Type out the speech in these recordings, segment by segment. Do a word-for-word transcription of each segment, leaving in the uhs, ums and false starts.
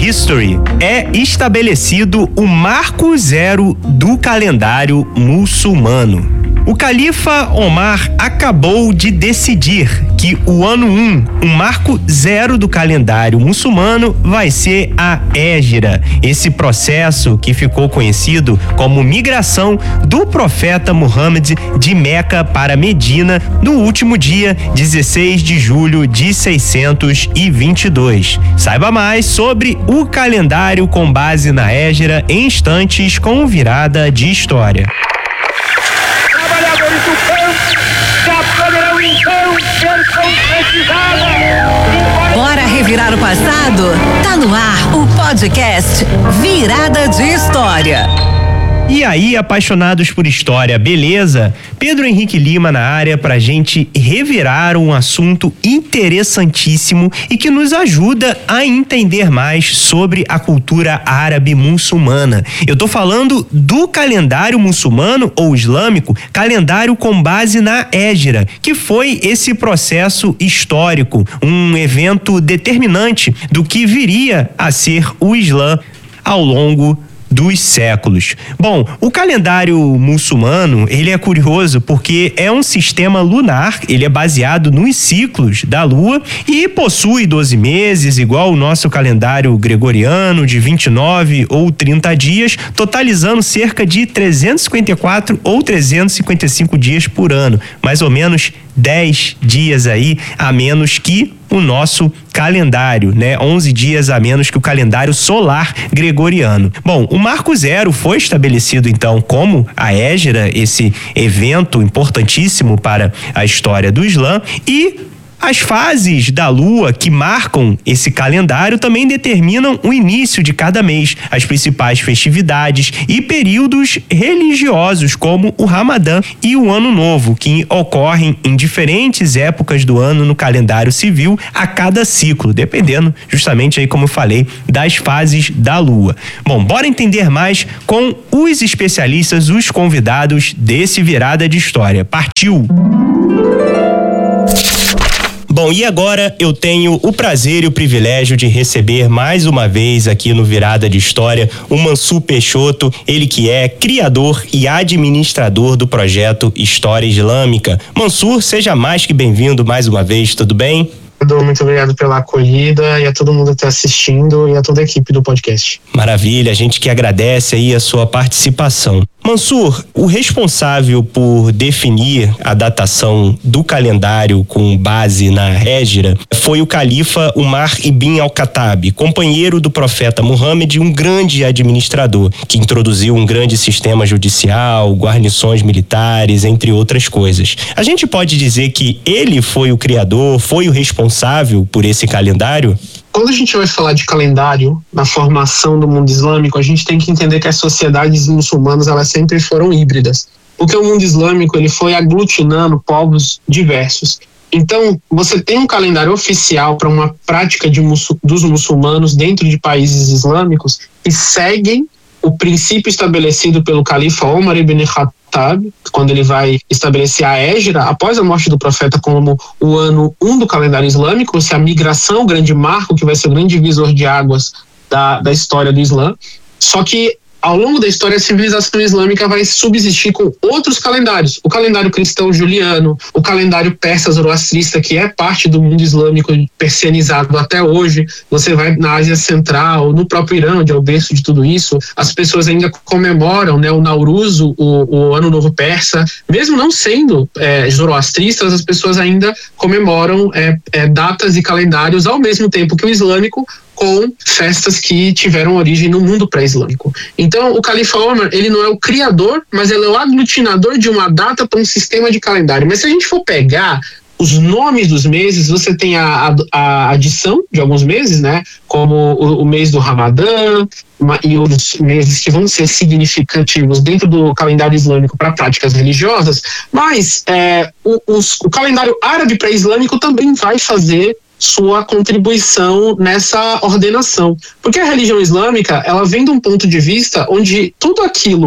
History é estabelecido o marco zero do calendário muçulmano. O califa Omar acabou de decidir que o ano um, um marco zero do calendário muçulmano, vai ser a Hégira. Esse processo que ficou conhecido como migração do profeta Muhammad de Meca para Medina no último dia dezesseis de julho de seiscentos e vinte e dois. Saiba mais sobre o calendário com base na Hégira em instantes com Virada de História. Bora revirar o passado? Tá no ar o podcast Virada de História. E aí, apaixonados por história, beleza? Pedro Henrique Lima na área pra gente revirar um assunto interessantíssimo e que nos ajuda a entender mais sobre a cultura árabe muçulmana. Eu tô falando do calendário muçulmano ou islâmico, calendário com base na Hégira, que foi esse processo histórico, um evento determinante do que viria a ser o Islã ao longo dos séculos. Bom, o calendário muçulmano, ele é curioso porque é um sistema lunar, ele é baseado nos ciclos da lua e possui doze meses, igual o nosso calendário gregoriano de vinte e nove ou trinta dias, totalizando cerca de trezentos e cinquenta e quatro ou trezentos e cinquenta e cinco dias por ano, mais ou menos dez dias aí a menos que o nosso calendário, né? onze dias a menos que o calendário solar gregoriano. Bom, o Marco Zero foi estabelecido então como a Hégira, esse evento importantíssimo para a história do Islã, e as fases da lua que marcam esse calendário também determinam o início de cada mês, as principais festividades e períodos religiosos como o Ramadã e o Ano Novo, que ocorrem em diferentes épocas do ano no calendário civil a cada ciclo, dependendo justamente aí, como eu falei, das fases da lua. Bom, bora entender mais com os especialistas, os convidados desse Virada de História. Partiu! Bom, e agora eu tenho o prazer e o privilégio de receber mais uma vez aqui no Virada de História o Mansur Peixoto, ele que é criador e administrador do projeto História Islâmica. Mansur, seja mais que bem-vindo mais uma vez, tudo bem? Muito obrigado pela acolhida e a todo mundo que está assistindo e a toda a equipe do podcast. Maravilha, a gente que agradece aí a sua participação. Mansur, o responsável por definir a datação do calendário com base na Hégira foi o califa Umar ibn al-Khattab, companheiro do profeta Muhammad e um grande administrador, que introduziu um grande sistema judicial, guarnições militares, entre outras coisas. A gente pode dizer que ele foi o criador, foi o responsável por esse calendário? Quando a gente vai falar de calendário na formação do mundo islâmico, a gente tem que entender que as sociedades muçulmanas elas sempre foram híbridas, porque o mundo islâmico ele foi aglutinando povos diversos. Então, você tem um calendário oficial para uma prática de muçul- dos muçulmanos dentro de países islâmicos que seguem o princípio estabelecido pelo califa Omar ibn Khattab, quando ele vai estabelecer a Hégira, após a morte do profeta, como o ano um do calendário islâmico, se a migração, o grande marco, que vai ser o grande divisor de águas da, da história do Islã. Só que, ao longo da história, a civilização islâmica vai subsistir com outros calendários. O calendário cristão juliano, o calendário persa zoroastrista, que é parte do mundo islâmico persianizado até hoje. Você vai na Ásia Central, no próprio Irã, onde é o berço de tudo isso, as pessoas ainda comemoram, né, o Nauruz, o, o Ano Novo Persa. Mesmo não sendo é, zoroastristas, as pessoas ainda comemoram é, é, datas e calendários ao mesmo tempo que o islâmico, com festas que tiveram origem no mundo pré-islâmico. Então, o califa Omar, ele não é o criador, mas ele é o aglutinador de uma data para um sistema de calendário. Mas se a gente for pegar os nomes dos meses, você tem a, a, a adição de alguns meses, né? Como o, o mês do Ramadã uma, e os meses que vão ser significativos dentro do calendário islâmico para práticas religiosas, mas é, o, os, o calendário árabe pré-islâmico também vai fazer sua contribuição nessa ordenação. Porque a religião islâmica, ela vem de um ponto de vista onde tudo aquilo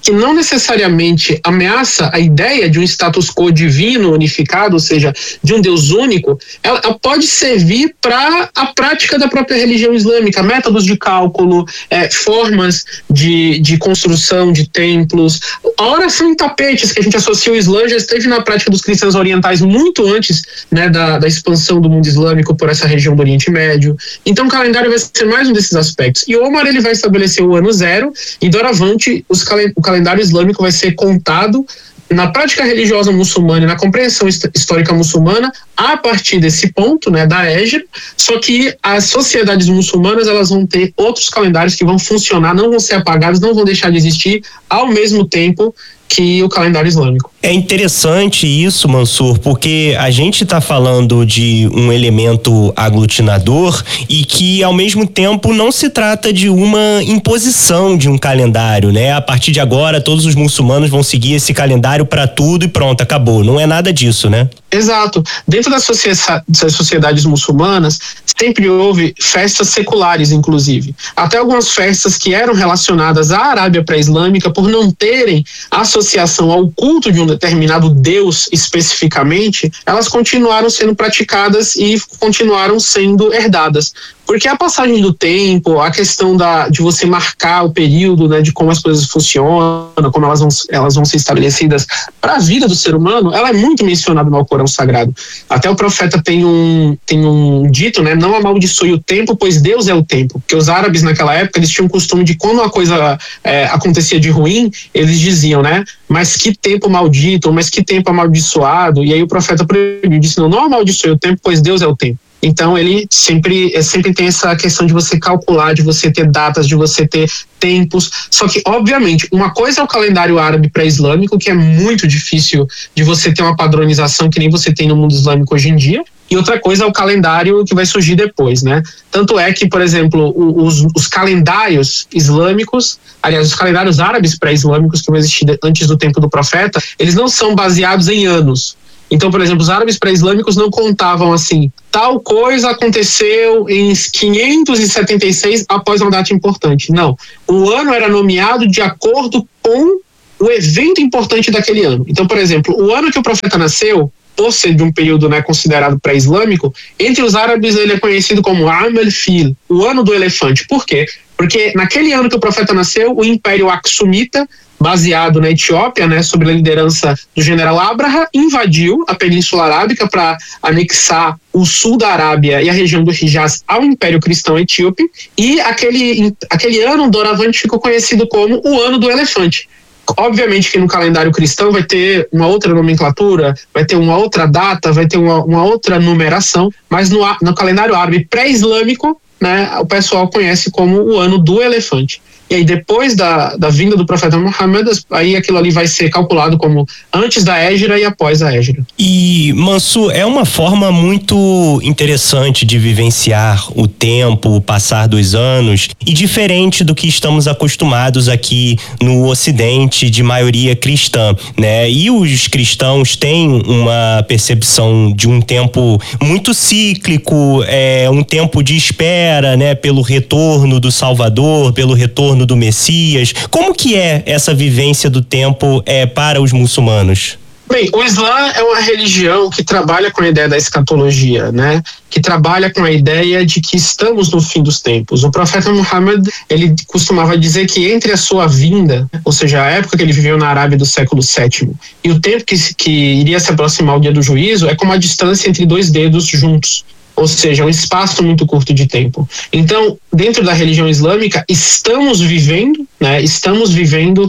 que não necessariamente ameaça a ideia de um status quo divino unificado, ou seja, de um Deus único, ela, ela pode servir para a prática da própria religião islâmica, métodos de cálculo, é, formas de, de construção de templos. A oração em tapetes, que a gente associa o Islã, já esteve na prática dos cristãos orientais muito antes, né, da, da expansão do mundo islâmico por essa região do Oriente Médio. Então o calendário vai ser mais um desses aspectos. E Omar, ele vai estabelecer o ano zero, e doravante os calen- o calendário islâmico vai ser contado na prática religiosa muçulmana e na compreensão histórica muçulmana a partir desse ponto, né, da Hégira, só que as sociedades muçulmanas, elas vão ter outros calendários que vão funcionar, não vão ser apagados, não vão deixar de existir ao mesmo tempo que o calendário islâmico. É interessante isso, Mansur, porque a gente está falando de um elemento aglutinador e que, ao mesmo tempo, não se trata de uma imposição de um calendário, né? A partir de agora, todos os muçulmanos vão seguir esse calendário para tudo e pronto, acabou. Não é nada disso, né? Exato. Dentro das sociedades muçulmanas, sempre houve festas seculares, inclusive. Até algumas festas que eram relacionadas à Arábia pré-islâmica, por não terem associação ao culto de um determinado Deus especificamente, elas continuaram sendo praticadas e continuaram sendo herdadas. Porque a passagem do tempo, a questão da, de você marcar o período, né, de como as coisas funcionam, como elas vão, elas vão ser estabelecidas para a vida do ser humano, ela é muito mencionada no Alcorão Sagrado. Até o profeta tem um, tem um dito, né, não amaldiçoe o tempo, pois Deus é o tempo. Porque os árabes naquela época, eles tinham o costume de quando uma coisa é, acontecia de ruim, eles diziam, né, mas que tempo maldito, mas que tempo amaldiçoado. E aí o profeta proibiu, disse, não, não amaldiçoe o tempo, pois Deus é o tempo. Então ele sempre, sempre tem essa questão de você calcular, de você ter datas, de você ter tempos. Só que, obviamente, uma coisa é o calendário árabe pré-islâmico, que é muito difícil de você ter uma padronização que nem você tem no mundo islâmico hoje em dia. E outra coisa é o calendário que vai surgir depois, né? Tanto é que, por exemplo, os, os calendários islâmicos, aliás, os calendários árabes pré-islâmicos que vão existir antes do tempo do profeta, eles não são baseados em anos. Então, por exemplo, os árabes pré-islâmicos não contavam assim, tal coisa aconteceu em quinhentos e setenta e seis após uma data importante. Não. O ano era nomeado de acordo com o evento importante daquele ano. Então, por exemplo, o ano que o profeta nasceu, por ser de um período, né, considerado pré-islâmico, entre os árabes ele é conhecido como Am el-Fil, o ano do elefante. Por quê? Porque naquele ano que o profeta nasceu, o Império Aksumita, baseado na Etiópia, né, sob a liderança do general Abraha, invadiu a Península Arábica para anexar o sul da Arábia e a região do Hijaz ao Império Cristão Etíope, e aquele, aquele ano doravante ficou conhecido como o Ano do Elefante. Obviamente que no calendário cristão vai ter uma outra nomenclatura, vai ter uma outra data, vai ter uma, uma outra numeração, mas no, no calendário árabe pré-islâmico, né, o pessoal conhece como o Ano do Elefante. E aí depois da, da vinda do profeta Muhammad, aí aquilo ali vai ser calculado como antes da Hégira e após a Hégira. E, Mansur, é uma forma muito interessante de vivenciar o tempo, o passar dos anos, e diferente do que estamos acostumados aqui no Ocidente, de maioria cristã, né? E os cristãos têm uma percepção de um tempo muito cíclico, é, um tempo de espera, né? Pelo retorno do Salvador, pelo retorno do Messias. Como que é essa vivência do tempo é, para os muçulmanos? Bem, o Islã é uma religião que trabalha com a ideia da escatologia, né? Que trabalha com a ideia de que estamos no fim dos tempos. O profeta Muhammad, ele costumava dizer que entre a sua vinda, ou seja, a época que ele viveu na Arábia do século sétimo, e o tempo que, que iria se aproximar ao dia do juízo, é como a distância entre dois dedos juntos. Ou seja, um espaço muito curto de tempo. Então, dentro da religião islâmica, estamos vivendo, né? Estamos vivendo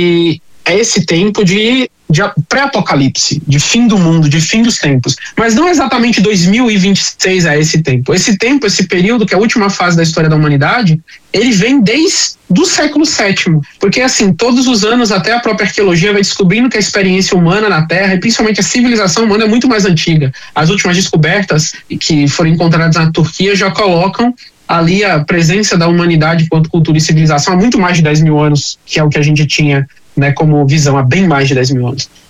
e é esse tempo de, de pré-apocalipse, de fim do mundo, de fim dos tempos. Mas não exatamente dois mil e vinte e seis é esse tempo. Esse tempo, esse período, que é a última fase da história da humanidade, ele vem desde do século sétimo. Porque, assim, todos os anos, até a própria arqueologia vai descobrindo que a experiência humana na Terra, e principalmente a civilização humana, é muito mais antiga. As últimas descobertas que foram encontradas na Turquia já colocam ali a presença da humanidade enquanto cultura e civilização há muito mais de dez mil anos, que é o que a gente tinha, né, como visão há bem mais de dez mil anos.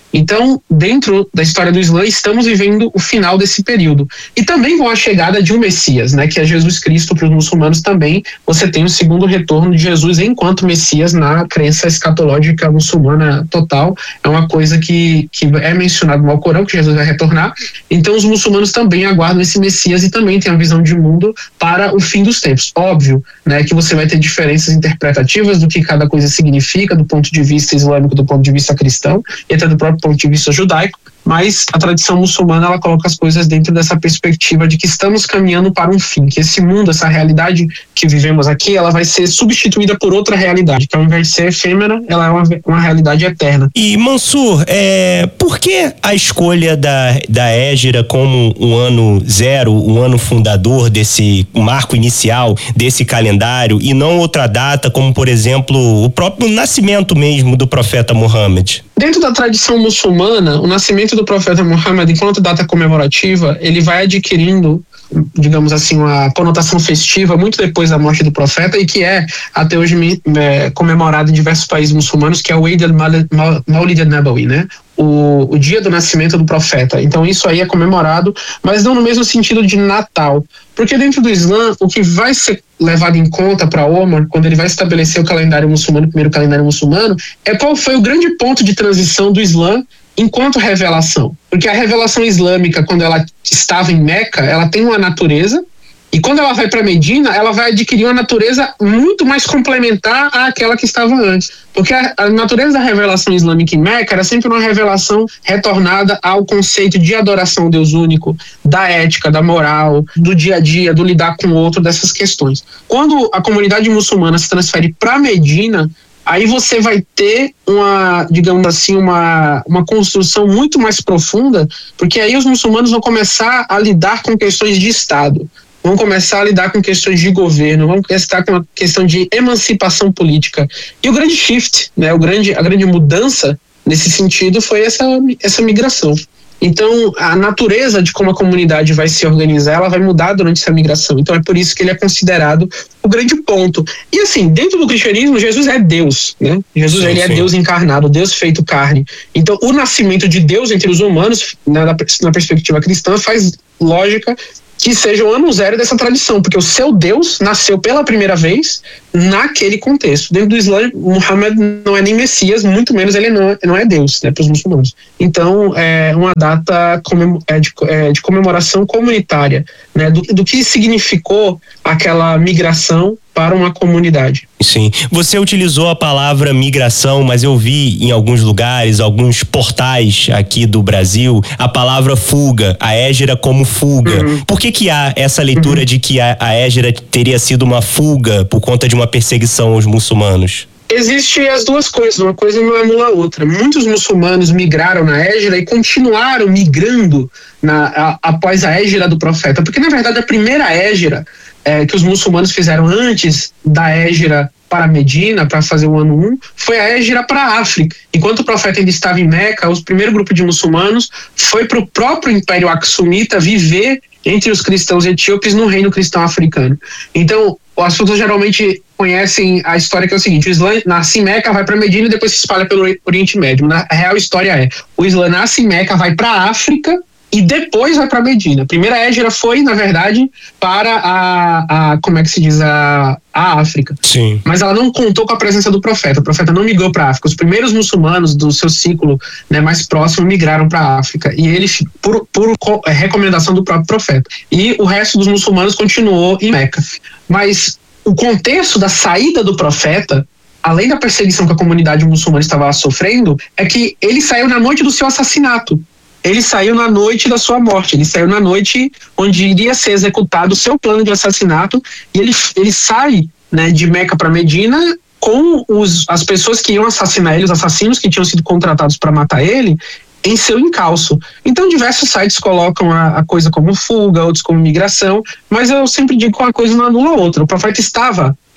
Então, dentro da história do Islã, estamos vivendo o final desse período. E também com a chegada de um Messias, né, que é Jesus Cristo. Para os muçulmanos também, você tem o segundo retorno de Jesus enquanto Messias na crença escatológica muçulmana total. É uma coisa que, que é mencionado no Alcorão, que Jesus vai retornar. Então, os muçulmanos também aguardam esse Messias e também têm a visão de mundo para o fim dos tempos. Óbvio, né, que você vai ter diferenças interpretativas do que cada coisa significa, do ponto de vista islâmico, do ponto de vista cristão, e até do próprio ponto de vista judaico, mas a tradição muçulmana, ela coloca as coisas dentro dessa perspectiva de que estamos caminhando para um fim, que esse mundo, essa realidade que vivemos aqui, ela vai ser substituída por outra realidade, que ao invés de ser efêmera, ela é uma, uma realidade eterna. E Mansur, é, por que a escolha da, da Hégira como um ano zero, um ano fundador desse marco inicial desse calendário, e não outra data, como por exemplo o próprio nascimento mesmo do profeta Muhammad? Dentro da tradição muçulmana, o nascimento do profeta Muhammad, enquanto data comemorativa, ele vai adquirindo, digamos assim, uma conotação festiva muito depois da morte do profeta, e que é, até hoje, é, comemorado em diversos países muçulmanos, que é o Eid al-Mawlid al-Nabawi, né? O, o dia do nascimento do profeta. Então isso aí é comemorado, mas não no mesmo sentido de Natal. Porque dentro do Islã, o que vai ser levado em conta para Omar, quando ele vai estabelecer o calendário muçulmano, o primeiro calendário muçulmano, é qual foi o grande ponto de transição do Islã enquanto revelação. Porque a revelação islâmica, quando ela estava em Meca, ela tem uma natureza, e quando ela vai para Medina, ela vai adquirir uma natureza muito mais complementar àquela que estava antes. Porque a, a natureza da revelação islâmica em Meca era sempre uma revelação retornada ao conceito de adoração ao Deus único, da ética, da moral, do dia a dia, do lidar com o outro, dessas questões. Quando a comunidade muçulmana se transfere para Medina, aí você vai ter uma, digamos assim, uma, uma construção muito mais profunda, porque aí os muçulmanos vão começar a lidar com questões de Estado, vão começar a lidar com questões de governo, vão começar com a questão de emancipação política. E o grande shift, né, o grande, a grande mudança nesse sentido foi essa, essa migração. Então, a natureza de como a comunidade vai se organizar, ela vai mudar durante essa migração. Então, é por isso que ele é considerado o grande ponto. E assim, dentro do cristianismo, Jesus é Deus, né? Jesus, sim, ele sim. é Deus encarnado, Deus feito carne. Então, o nascimento de Deus entre os humanos, na, na perspectiva cristã, faz lógica que seja o ano zero dessa tradição, porque o seu Deus nasceu pela primeira vez naquele contexto. Dentro do Islã, Muhammad não é nem Messias, muito menos ele não, não é Deus, né, para os muçulmanos. Então, é uma data comem- é de, é de comemoração comunitária, né, do, do que significou aquela migração para uma comunidade. Sim, você utilizou a palavra migração, mas eu vi em alguns lugares, alguns portais aqui do Brasil, a palavra fuga, a Hégira como fuga. Uhum. Por que que há essa leitura uhum. de que a, a Hégira teria sido uma fuga por conta de uma perseguição aos muçulmanos? Existem as duas coisas, uma coisa não anula a outra. Muitos muçulmanos migraram na Hégira e continuaram migrando na, a, após a Hégira do profeta, porque na verdade a primeira Hégira É, que os muçulmanos fizeram antes da Hégira para Medina, para fazer o ano um, foi a Hégira para a África. Enquanto o profeta ainda estava em Meca, o primeiro grupo de muçulmanos foi para o próprio Império Axumita viver entre os cristãos etíopes no reino cristão africano. Então, as pessoas geralmente conhecem a história, que é o seguinte: o Islã nasce em Meca, vai para Medina e depois se espalha pelo Oriente Médio. Na real história é, o Islã nasce em Meca, vai para a África e depois vai para Medina. A primeira Hégira foi, na verdade, para a, a como é que se diz, a, a África. Sim. Mas ela não contou com a presença do profeta. O profeta não migrou para a África. Os primeiros muçulmanos do seu ciclo, né, mais próximo migraram para a África. E ele, por, por recomendação do próprio profeta. E o resto dos muçulmanos continuou em Meca. Mas o contexto da saída do profeta, além da perseguição que a comunidade muçulmana estava sofrendo, é que ele saiu na noite do seu assassinato. Ele saiu na noite da sua morte, ele saiu na noite onde iria ser executado o seu plano de assassinato, e ele, ele sai, né, de Meca para Medina com os, as pessoas que iam assassinar ele, os assassinos que tinham sido contratados para matar ele, em seu encalço. Então diversos sites colocam a, a coisa como fuga, outros como migração, mas eu sempre digo que uma coisa não anula a outra. O profeta estava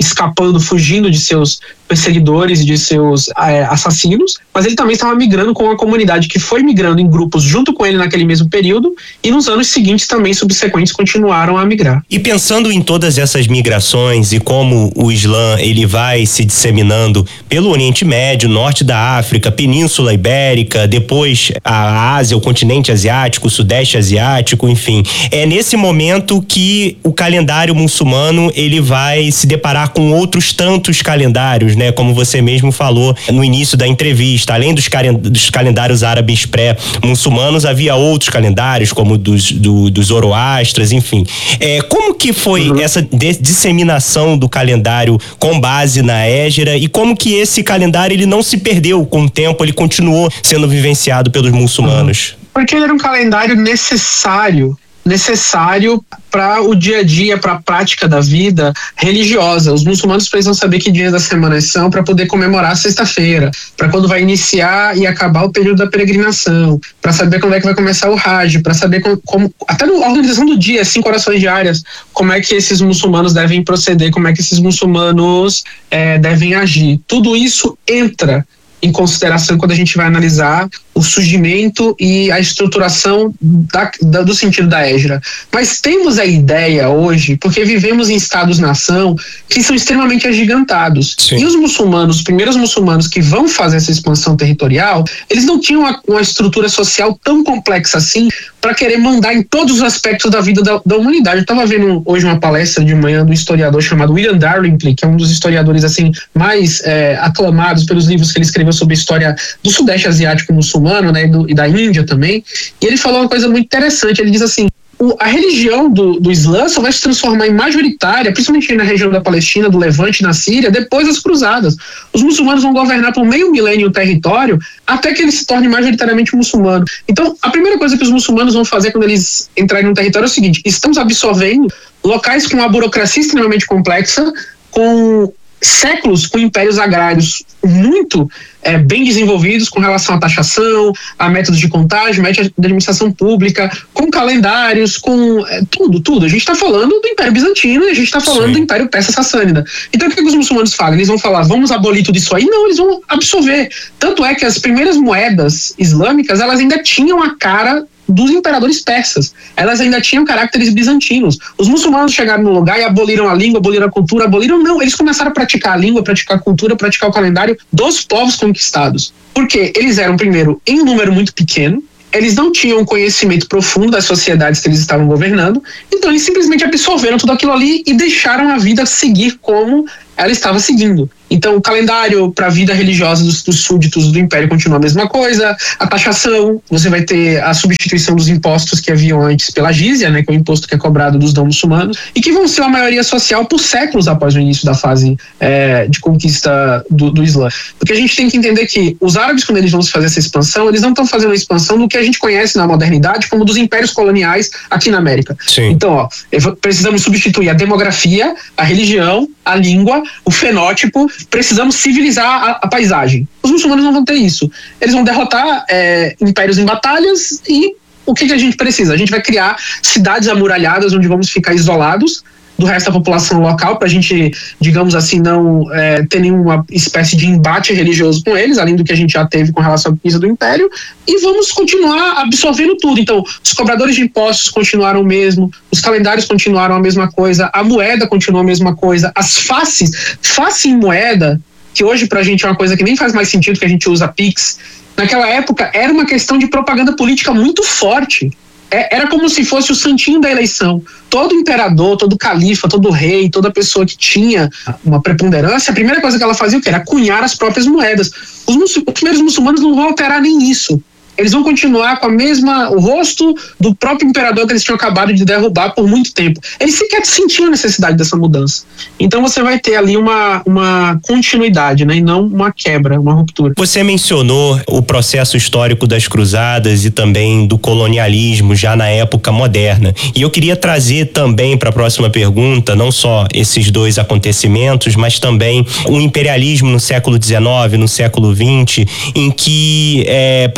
escapando, fugindo de seus perseguidores e de seus é, assassinos, mas ele também estava migrando com uma comunidade que foi migrando em grupos junto com ele naquele mesmo período, e nos anos seguintes também subsequentes continuaram a migrar. E pensando em todas essas migrações e como o Islã ele vai se disseminando pelo Oriente Médio, norte da África, Península Ibérica, depois a Ásia, o continente asiático, o Sudeste Asiático, enfim, é nesse momento que o calendário muçulmano ele vai se deparar com outros tantos calendários, né? Como você mesmo falou no início da entrevista, além dos, cal- dos calendários árabes pré-muçulmanos, havia outros calendários, como dos, do, dos Zoroastras, enfim. É, como que foi uhum. essa de- disseminação do calendário com base na Hégira, e como que esse calendário ele não se perdeu com o tempo, ele continuou sendo vivenciado pelos muçulmanos? Uhum. Porque ele era um calendário necessário necessário para o dia a dia, para a prática da vida religiosa. Os muçulmanos precisam saber que dias da semana são para poder comemorar a sexta-feira, para quando vai iniciar e acabar o período da peregrinação, para saber quando é que vai começar o Hajj, para saber como, como até na organização do dia, cinco orações diárias, como é que esses muçulmanos devem proceder, como é que esses muçulmanos é, devem agir. Tudo isso entra em consideração quando a gente vai analisar o surgimento e a estruturação da, da, do sentido da Hégira. Mas temos a ideia hoje, porque vivemos em estados-nação que são extremamente agigantados. Sim. E os muçulmanos, os primeiros muçulmanos que vão fazer essa expansão territorial, eles não tinham uma, uma estrutura social tão complexa assim para querer mandar em todos os aspectos da vida da, da humanidade. Eu estava vendo hoje uma palestra de manhã do historiador chamado William Darlington, que é um dos historiadores assim mais é, aclamados pelos livros que ele escreveu sobre a história do Sudeste Asiático muçulmano, né, e, do, e da Índia também. E ele falou uma coisa muito interessante. Ele diz assim: o, a religião do, do Islã só vai se transformar em majoritária, principalmente na região da Palestina, do Levante, na Síria, depois das cruzadas. Os muçulmanos vão governar por meio milênio o território até que ele se torne majoritariamente muçulmano. Então, a primeira coisa que os muçulmanos vão fazer quando eles entrarem no território é o seguinte: estamos absorvendo locais com uma burocracia extremamente complexa, com séculos com impérios agrários muito é, bem desenvolvidos com relação à taxação, a métodos de contagem, métodos de administração pública, com calendários, com é, tudo, tudo. A gente está falando do Império Bizantino e a gente está falando Sim. do Império Persa-Sassânida. Então o que, que os muçulmanos falam? Eles vão falar, vamos abolir tudo isso aí? Não, eles vão absorver. Tanto é que as primeiras moedas islâmicas, elas ainda tinham a cara dos imperadores persas. Elas ainda tinham caracteres bizantinos. Os muçulmanos chegaram no lugar e aboliram a língua, aboliram a cultura, aboliram não, eles começaram a praticar a língua, praticar a cultura, praticar o calendário dos povos conquistados. Porque eles eram, primeiro, em um número muito pequeno, eles não tinham um conhecimento profundo das sociedades que eles estavam governando, então eles simplesmente absorveram tudo aquilo ali e deixaram a vida seguir como ela estava seguindo. Então, o calendário para a vida religiosa dos, dos súditos do Império continua a mesma coisa. A taxação, você vai ter a substituição dos impostos que haviam antes pela jizya, né, que é o imposto que é cobrado dos não muçulmanos, e que vão ser uma maioria social por séculos após o início da fase é, de conquista do, do Islã. Porque a gente tem que entender que os árabes, quando eles vão fazer essa expansão, eles não estão fazendo a expansão do que a gente conhece na modernidade como dos impérios coloniais aqui na América. Sim. Então, ó, precisamos substituir a demografia, a religião, a língua, o fenótipo, precisamos civilizar a, a paisagem. Os muçulmanos não vão ter isso. Eles vão derrotar é, impérios em batalhas e o que, que a gente precisa? A gente vai criar cidades amuralhadas onde vamos ficar isolados do resto da população local para a gente, digamos assim, não é, ter nenhuma espécie de embate religioso com eles, além do que a gente já teve com relação à conquista do Império, e vamos continuar absorvendo tudo. Então, os cobradores de impostos continuaram o mesmo, os calendários continuaram a mesma coisa, a moeda continuou a mesma coisa, as faces, face em moeda, que hoje pra gente é uma coisa que nem faz mais sentido, que a gente usa Pix, naquela época era uma questão de propaganda política muito forte. Era como se fosse o santinho da eleição. Todo imperador, todo califa, todo rei, toda pessoa que tinha uma preponderância, a primeira coisa que ela fazia o quê? Era cunhar as próprias moedas. Os, muçul- os primeiros muçulmanos não vão alterar nem isso. Eles vão continuar com a mesma, o rosto do próprio imperador que eles tinham acabado de derrubar por muito tempo. Eles sequer sentiam a necessidade dessa mudança. Então você vai ter ali uma, uma continuidade, né, e não uma quebra, uma ruptura. Você mencionou o processo histórico das cruzadas e também do colonialismo já na época moderna. E eu queria trazer também para a próxima pergunta, não só esses dois acontecimentos, mas também o imperialismo no século dezenove, no século vinte, em que é, países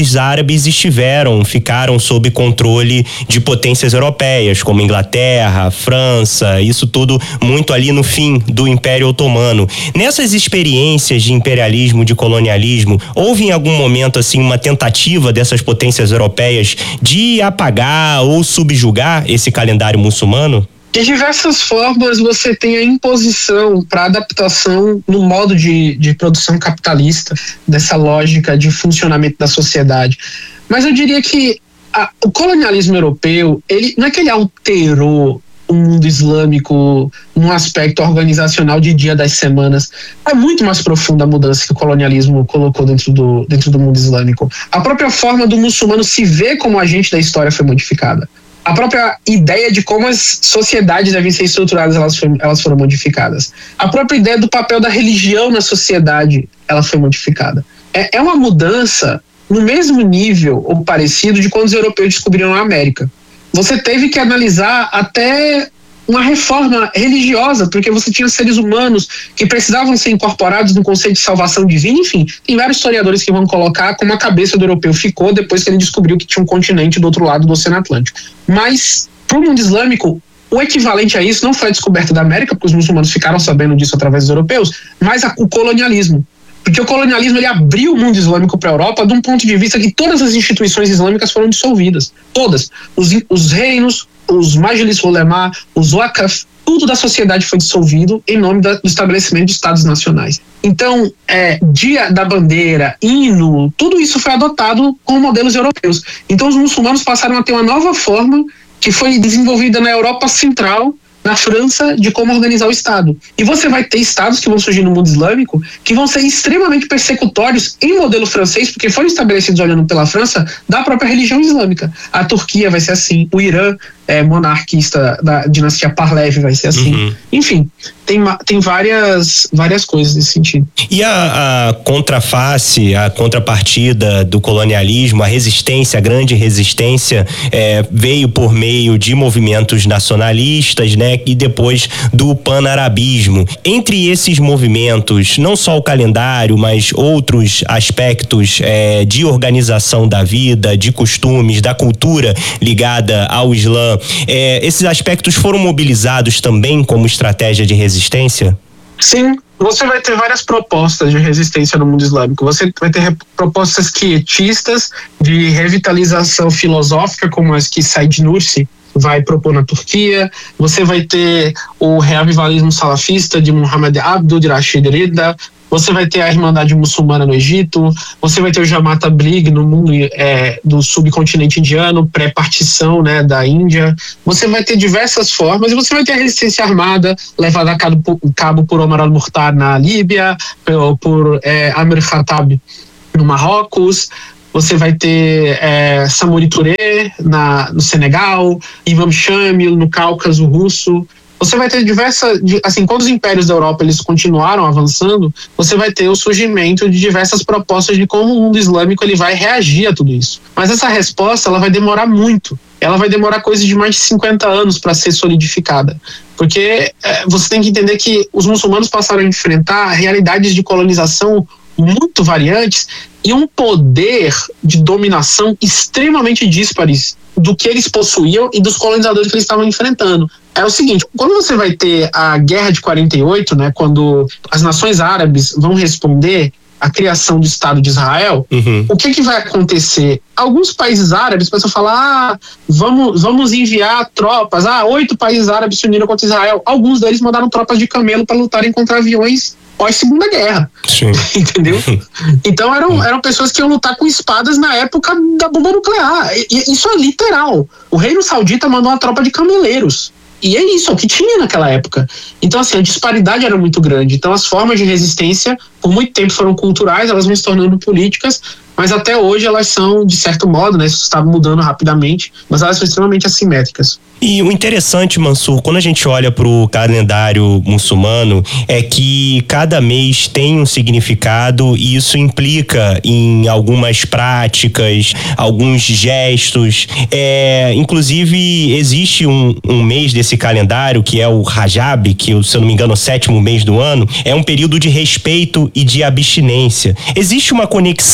países árabes estiveram, ficaram sob controle de potências europeias, como Inglaterra, França, isso tudo muito ali no fim do Império Otomano. Nessas experiências de imperialismo, de colonialismo, houve em algum momento assim uma tentativa dessas potências europeias de apagar ou subjugar esse calendário muçulmano? De diversas formas você tem a imposição para adaptação no modo de, de produção capitalista, dessa lógica de funcionamento da sociedade. Mas eu diria que a, o colonialismo europeu, ele, não é que ele alterou o mundo islâmico num aspecto organizacional de dia das semanas. É muito mais profunda a mudança que o colonialismo colocou dentro do, dentro do mundo islâmico. A própria forma do muçulmano se ver como agente da história foi modificada. A própria ideia de como as sociedades devem ser estruturadas, elas, foi, elas foram modificadas. A própria ideia do papel da religião na sociedade, ela foi modificada. É, é uma mudança no mesmo nível ou parecido de quando os europeus descobriram a América. Você teve que analisar até uma reforma religiosa, porque você tinha seres humanos que precisavam ser incorporados no conceito de salvação divina. Enfim, tem vários historiadores que vão colocar como a cabeça do europeu ficou depois que ele descobriu que tinha um continente do outro lado do Oceano Atlântico. Mas, para o mundo islâmico, o equivalente a isso não foi a descoberta da América, porque os muçulmanos ficaram sabendo disso através dos europeus, mas a, o colonialismo. Porque o colonialismo ele abriu o mundo islâmico para a Europa de um ponto de vista que todas as instituições islâmicas foram dissolvidas. Todas. Os, os reinos, os majlis ulema, os waqf, tudo da sociedade foi dissolvido em nome da, do estabelecimento de estados nacionais. Então, é, dia da bandeira, hino, tudo isso foi adotado com modelos europeus. Então os muçulmanos passaram a ter uma nova forma que foi desenvolvida na Europa Central, na França, de como organizar o Estado. E você vai ter estados que vão surgir no mundo islâmico que vão ser extremamente persecutórios em modelo francês, porque foram estabelecidos olhando pela França da própria religião islâmica. A Turquia vai ser assim, o Irã é, monarquista da dinastia Pahlavi vai ser assim. Uhum. Enfim, tem, tem várias, várias coisas nesse sentido. E a, a contraface, a contrapartida do colonialismo, a resistência, a grande resistência, é, veio por meio de movimentos nacionalistas, né? E depois do panarabismo. Entre esses movimentos, não só o calendário, mas outros aspectos é, de organização da vida, de costumes, da cultura ligada ao Islã, é, esses aspectos foram mobilizados também como estratégia de resistência? Sim, você vai ter várias propostas de resistência no mundo islâmico. Você vai ter propostas quietistas de revitalização filosófica, como as que Said Nursi vai propor na Turquia. Você vai ter o reavivalismo salafista de Muhammad Abdul Rashid Rida. Você vai ter a Irmandade Muçulmana no Egito. Você vai ter o Jamaat Tabligh no mundo é, do subcontinente indiano, pré-partição, né, da Índia. Você vai ter diversas formas e você vai ter a resistência armada levada a cabo por, cabo por Omar al-Mukhtar na Líbia, por, por é, Amir Khattab no Marrocos. Você vai ter é, Samori Touré na, no Senegal, Imam Shamil no Cáucaso russo. Você vai ter diversas, assim, quando os impérios da Europa eles continuaram avançando, você vai ter o surgimento de diversas propostas de como o mundo islâmico ele vai reagir a tudo isso. Mas essa resposta ela vai demorar muito. Ela vai demorar coisa de mais de cinquenta anos para ser solidificada. Porque é, você tem que entender que os muçulmanos passaram a enfrentar realidades de colonização muito variantes e um poder de dominação extremamente díspares do que eles possuíam e dos colonizadores que eles estavam enfrentando. É o seguinte, quando você vai ter a Guerra de quarenta e oito, né, quando as nações árabes vão responder à criação do Estado de Israel, uhum. o que que vai acontecer? Alguns países árabes começam a falar, ah, vamos, vamos enviar tropas, ah, oito países árabes se uniram contra Israel. Alguns deles mandaram tropas de camelo para lutarem contra aviões pós-segunda guerra. Sim. Entendeu? Então eram, eram pessoas que iam lutar com espadas na época da bomba nuclear. E, isso é literal. O Reino Saudita mandou uma tropa de cameleiros. E é isso, é o que tinha naquela época. Então, assim, a disparidade era muito grande. Então, as formas de resistência, por muito tempo, foram culturais, elas vão se tornando políticas, mas até hoje elas são, de certo modo, né, isso está mudando rapidamente, mas elas são extremamente assimétricas. E o interessante, Mansur, quando a gente olha para o calendário muçulmano, é que cada mês tem um significado e isso implica em algumas práticas, alguns gestos. É, inclusive, existe um, um mês desse calendário, que é o Rajab, que, se eu não me engano, é o sétimo mês do ano, é um período de respeito e de abstinência. Existe uma conexão entre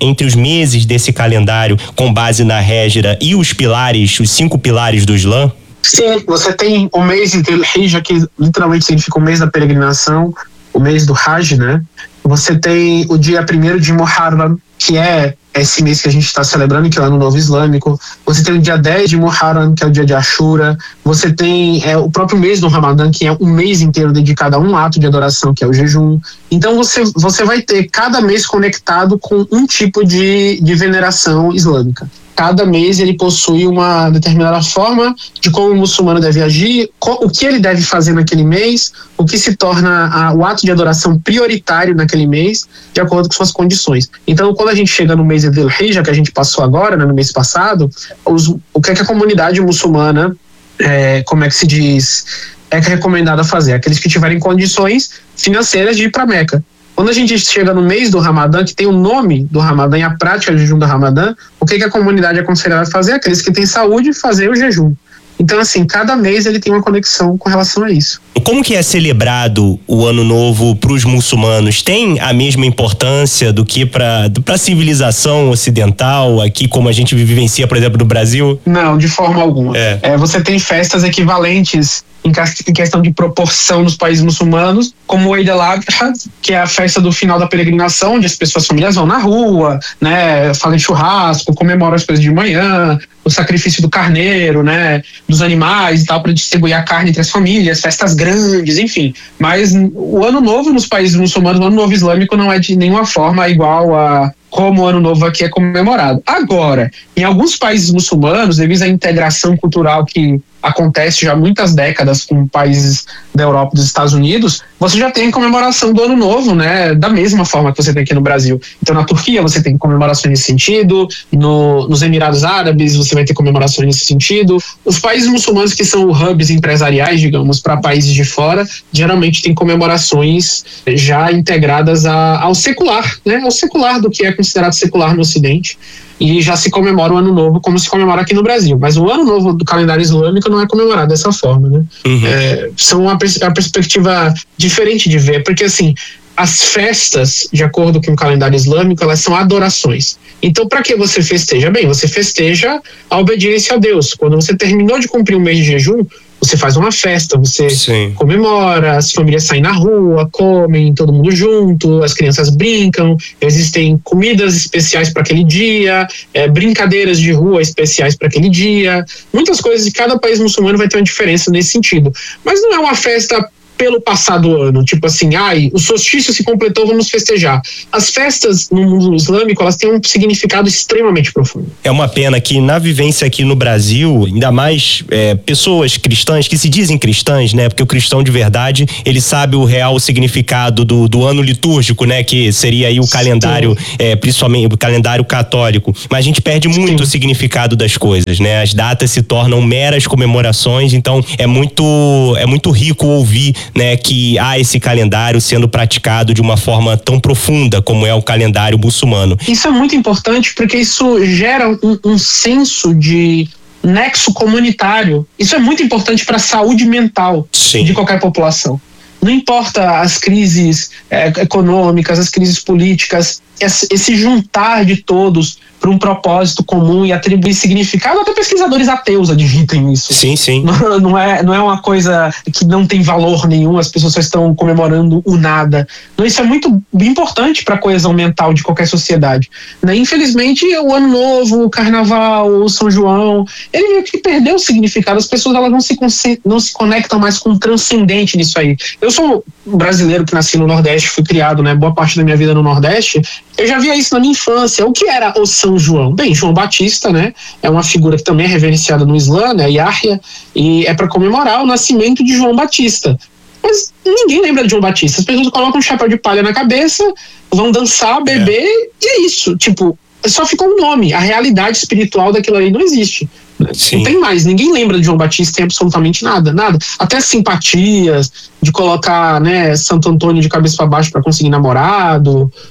entre os meses desse calendário com base na Hégira e os pilares, os cinco pilares do Islã? Sim, você tem o mês de Dhul-Hijjah, que literalmente significa o mês da peregrinação, o mês do Hajj, né? Você tem o dia primeiro de Muharram, que é esse mês que a gente está celebrando, que é o Ano Novo Islâmico. Você tem o dia dez de Muharram, que é o dia de Ashura. Você tem é, o próprio mês do Ramadã, que é um mês inteiro dedicado a um ato de adoração, que é o jejum. Então você, você vai ter cada mês conectado com um tipo de, de veneração islâmica. Cada mês ele possui uma determinada forma de como o muçulmano deve agir, o que ele deve fazer naquele mês, o que se torna a, o ato de adoração prioritário naquele mês, de acordo com suas condições. Então, quando a gente chega no mês de Dhul-Hijjah, que a gente passou agora, né, no mês passado, os, o que é que a comunidade muçulmana, é, como é que se diz, é recomendada fazer? Aqueles que tiverem condições financeiras de ir para Meca. Quando a gente chega no mês do Ramadã, que tem o nome do Ramadã e a prática do jejum do Ramadã, o que, que a comunidade é aconselhada a fazer? Aqueles que têm saúde, fazer o jejum. Então, assim, cada mês ele tem uma conexão com relação a isso. Como que é celebrado o Ano Novo para os muçulmanos? Tem a mesma importância do que para a civilização ocidental, aqui como a gente vivencia, por exemplo, no Brasil? Não, de forma alguma. É. É, você tem festas equivalentes em questão de proporção nos países muçulmanos, como o Eid al-Adha, que é a festa do final da peregrinação, onde as pessoas, as famílias vão na rua, né, fazem churrasco, comemoram as coisas de manhã, o sacrifício do carneiro, né, dos animais e tal, para distribuir a carne entre as famílias, festas grandes, enfim. Mas o Ano Novo nos países muçulmanos, o Ano Novo Islâmico, não é de nenhuma forma igual a como o Ano Novo aqui é comemorado. Agora, em alguns países muçulmanos, devido à integração cultural que acontece já há muitas décadas com países da Europa e dos Estados Unidos, você já tem comemoração do Ano Novo, né, da mesma forma que você tem aqui no Brasil. Então, na Turquia você tem comemorações nesse sentido, no, nos Emirados Árabes você vai ter comemorações nesse sentido. Os países muçulmanos que são hubs empresariais, digamos, para países de fora, geralmente tem comemorações já integradas a, ao secular, né, ao secular do que é considerado secular no Ocidente. E já se comemora o Ano Novo como se comemora aqui no Brasil. Mas o Ano Novo do calendário islâmico não é comemorado dessa forma, né? Uhum. É, são uma, pers- uma perspectiva diferente de ver, porque assim, as festas, de acordo com o calendário islâmico, elas são adorações. Então, para que você festeja? Bem, você festeja a obediência a Deus. Quando você terminou de cumprir um mês de jejum, você faz uma festa, você Sim. comemora, as famílias saem na rua, comem, todo mundo junto, as crianças brincam, existem comidas especiais para aquele dia, é, brincadeiras de rua especiais para aquele dia, muitas coisas de cada país muçulmano vai ter uma diferença nesse sentido. Mas não é uma festa pelo passado ano, tipo assim, ai, o solstício se completou, vamos festejar. As festas no mundo islâmico, elas têm um significado extremamente profundo. É uma pena que na vivência aqui no Brasil, ainda mais é, pessoas cristãs, que se dizem cristãs, né, porque o cristão de verdade, ele sabe o real significado do, do ano litúrgico, né, que seria aí o calendário, é, principalmente o calendário católico, mas a gente perde muito Sim. o significado das coisas, né, as datas se tornam meras comemorações, então é muito, é muito rico ouvir, né, que há esse calendário sendo praticado de uma forma tão profunda como é o calendário muçulmano. Isso é muito importante porque isso gera um, um senso de nexo comunitário. Isso é muito importante para a saúde mental Sim. de qualquer população. Não importa as crises é, econômicas, as crises políticas, esse, esse juntar de todos para um propósito comum e atribuir significado, até pesquisadores ateus admitem isso. Sim, sim. Não, não, é, não é uma coisa que não tem valor nenhum, as pessoas só estão comemorando o nada. Não, isso é muito importante para a coesão mental de qualquer sociedade. Né? Infelizmente, o Ano Novo, o Carnaval, o São João, ele meio que perdeu o significado, as pessoas elas não se, não se conectam mais com o transcendente nisso aí. Eu sou um brasileiro que nasci no Nordeste, fui criado, né, boa parte da minha vida no Nordeste, eu já via isso na minha infância. O que era o São João? Bem, João Batista, né? É uma figura que também é reverenciada no Islã, né? Yahya, e é para comemorar o nascimento de João Batista. Mas ninguém lembra de João Batista. As pessoas colocam um chapéu de palha na cabeça, vão dançar, beber, é. e é isso. Tipo, só ficou um nome. A realidade espiritual daquilo ali não existe. Sim. Não tem mais, ninguém lembra de João Batista em absolutamente nada, nada. Até simpatias, de colocar, né, Santo Antônio de cabeça para baixo para conseguir namorado,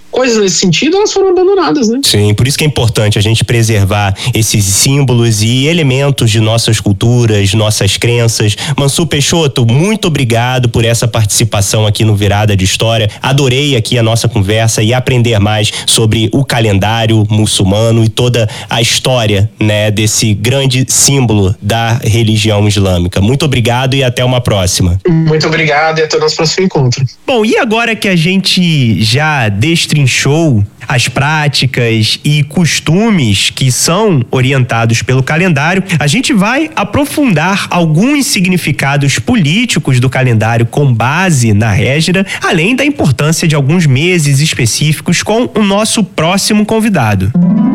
coisas nesse sentido, elas foram abandonadas, né? Sim, por isso que é importante a gente preservar esses símbolos e elementos de nossas culturas, nossas crenças. Mansur Peixoto, muito obrigado por essa participação aqui no Virada de História. Adorei aqui a nossa conversa e aprender mais sobre o calendário muçulmano e toda a história, né, desse grande símbolo da religião islâmica. Muito obrigado e até uma próxima. Muito obrigado e até o nosso próximo encontro. Bom, e agora que a gente já destrinchou as práticas e costumes que são orientados pelo calendário, a gente vai aprofundar alguns significados políticos do calendário com base na Hégira, além da importância de alguns meses específicos com o nosso próximo convidado.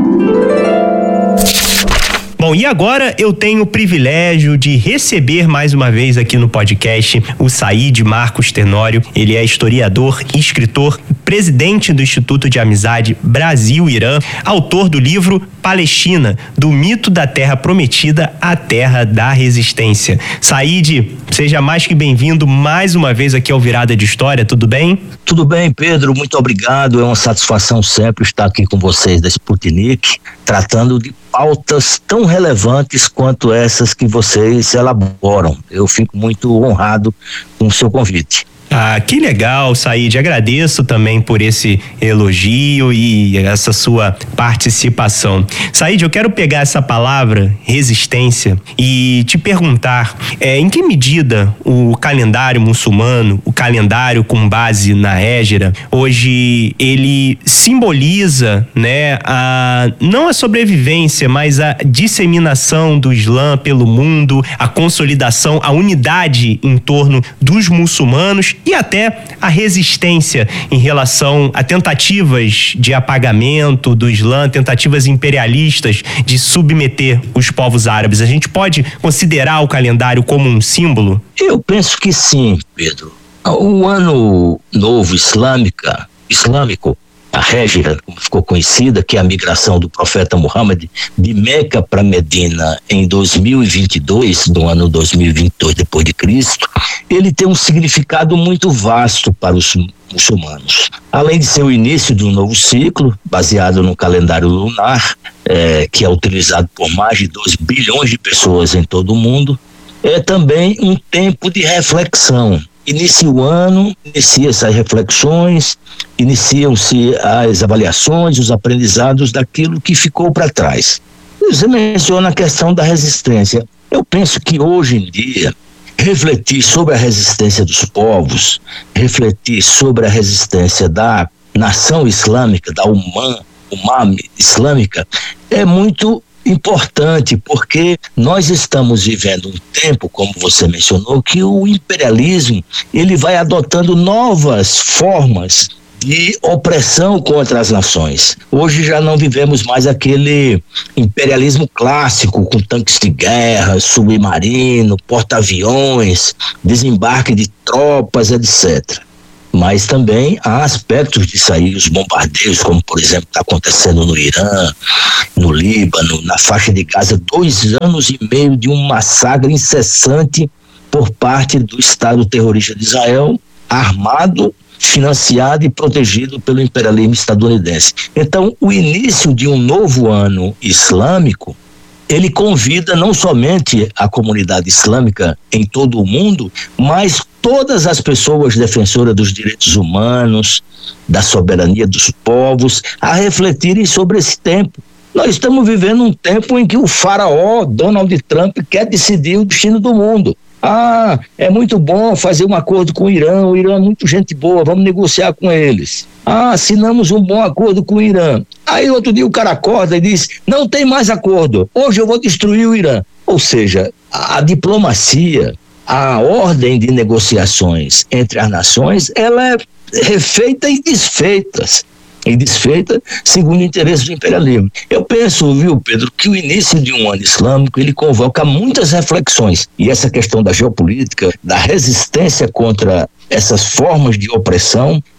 Bom, e agora eu tenho o privilégio de receber mais uma vez aqui no podcast o Said Marcos Tenório. Ele é historiador, escritor, presidente do Instituto de Amizade Brasil-Irã, autor do livro Palestina, do mito da Terra Prometida à Terra da Resistência. Said, seja mais que bem-vindo mais uma vez aqui ao Virada de História, tudo bem? Tudo bem, Pedro, muito obrigado. É uma satisfação sempre estar aqui com vocês da Sputnik, tratando de pautas tão relevantes quanto essas que vocês elaboram. Eu fico muito honrado com o seu convite. Ah, que legal, Said. Agradeço também por esse elogio e essa sua participação. Said, eu quero pegar essa palavra, resistência, e te perguntar é, em que medida o calendário muçulmano, o calendário com base na Hégira, hoje ele simboliza, né, a, não a sobrevivência, mas a disseminação do Islã pelo mundo, a consolidação, a unidade em torno dos muçulmanos e até a resistência em relação a tentativas de apagamento do Islã, tentativas imperialistas de submeter os povos árabes. A gente pode considerar o calendário como um símbolo? Eu penso que sim, Pedro. O ano novo islâmica, islâmico, a Hégira, como ficou conhecida, que é a migração do profeta Muhammad de Meca para Medina em dois mil e vinte e dois, do ano dois mil e vinte e dois depois de Cristo, ele tem um significado muito vasto para os muçulmanos. Além de ser o início de um novo ciclo, baseado no calendário lunar, é, que é utilizado por mais de dois bilhões de pessoas em todo o mundo, é também um tempo de reflexão. Inicia o ano, inicia-se as reflexões, iniciam-se as avaliações, os aprendizados daquilo que ficou para trás. Você menciona a questão da resistência. Eu penso que hoje em dia, refletir sobre a resistência dos povos, refletir sobre a resistência da nação islâmica, da Umma, Umma islâmica, é muito importante, porque nós estamos vivendo um tempo, como você mencionou, que o imperialismo ele vai adotando novas formas de opressão contra as nações. Hoje já não vivemos mais aquele imperialismo clássico com tanques de guerra, submarino, porta-aviões, desembarque de tropas, etcétera. Mas também há aspectos disso aí, os bombardeios, como por exemplo está acontecendo no Irã, no Líbano, na faixa de Gaza, dois anos e meio de um massacre incessante por parte do Estado terrorista de Israel, armado, financiado e protegido pelo imperialismo estadunidense. Então, o início de um novo ano islâmico, ele convida não somente a comunidade islâmica em todo o mundo, mas todas as pessoas defensoras dos direitos humanos, da soberania dos povos, a refletirem sobre esse tempo. Nós estamos vivendo um tempo em que o faraó Donald Trump quer decidir o destino do mundo. Ah, é muito bom fazer um acordo com o Irã, o Irã é muito gente boa, vamos negociar com eles. Ah, assinamos um bom acordo com o Irã. Aí outro dia o cara acorda e diz, não tem mais acordo, hoje eu vou destruir o Irã. Ou seja, a, a diplomacia, a ordem de negociações entre as nações, ela é refeita e desfeita. E desfeita segundo o interesse do imperialismo. Eu penso, viu, Pedro, que o início de um ano islâmico, ele convoca muitas reflexões. E essa questão da geopolítica, da resistência contra essas formas de opressão,